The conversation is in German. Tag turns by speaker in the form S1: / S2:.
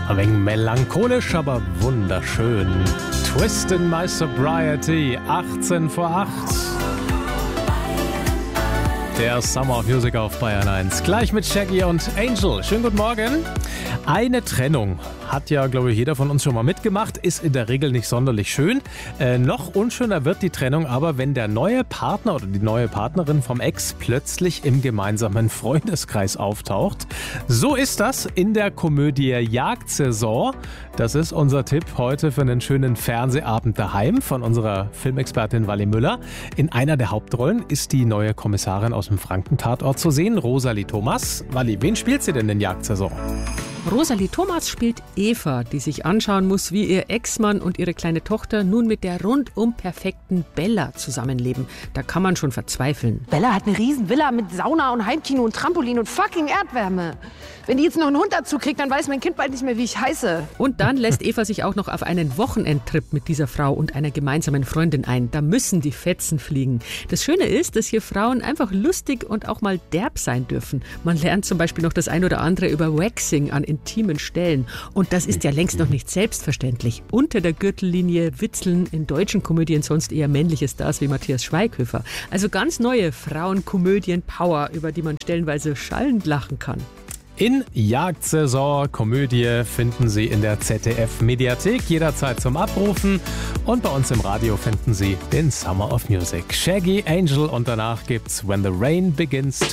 S1: Ein wenig melancholisch, aber wunderschön. Twist in My Sobriety, 18 vor 8. Der Summer of Music auf Bayern 1. Gleich mit Shaggy und Angel. Schönen guten Morgen. Eine Trennung hat ja, glaube ich, jeder von uns schon mal mitgemacht. Ist in der Regel nicht sonderlich schön. Noch unschöner wird die Trennung aber, wenn der neue Partner oder die neue Partnerin vom Ex plötzlich im gemeinsamen Freundeskreis auftaucht. So ist das in der Komödie Jagdsaison. Das ist unser Tipp heute für einen schönen Fernsehabend daheim von unserer Filmexpertin Wally Müller. In einer der Hauptrollen ist die neue Kommissarin aus dem Franken-Tatort zu sehen, Rosalie Thomas. Wally, wen spielt sie denn in Jagdsaison?
S2: Rosalie Thomas spielt Eva, die sich anschauen muss, wie ihr Ex-Mann und ihre kleine Tochter nun mit der rundum perfekten Bella zusammenleben. Da kann man schon verzweifeln.
S3: Bella hat eine riesen Villa mit Sauna und Heimkino und Trampolin und fucking Erdwärme. Wenn die jetzt noch einen Hund dazu kriegt, dann weiß mein Kind bald nicht mehr, wie ich heiße.
S2: Und dann lässt Eva sich auch noch auf einen Wochenendtrip mit dieser Frau und einer gemeinsamen Freundin ein. Da müssen die Fetzen fliegen. Das Schöne ist, dass hier Frauen einfach lustig und auch mal derb sein dürfen. Man lernt zum Beispiel noch das ein oder andere über Waxing an intimen Stellen. Und das ist ja längst noch nicht selbstverständlich. Unter der Gürtellinie witzeln in deutschen Komödien sonst eher männliche Stars wie Matthias Schweighöfer. Also ganz neue Frauenkomödien-Power, über die man stellenweise schallend lachen kann.
S1: In Jagdsaison Komödie finden Sie in der ZDF-Mediathek jederzeit zum Abrufen. Und bei uns im Radio finden Sie den Summer of Music. Shaggy, Angel und danach gibt's When the Rain Begins